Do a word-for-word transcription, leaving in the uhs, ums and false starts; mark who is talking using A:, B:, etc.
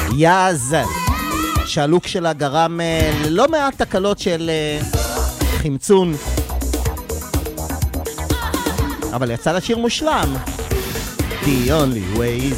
A: יאז, שהלוק שלה גרם ללא מעט תקלות של חמצון, אבל יצא לשיר מושלם. The only way is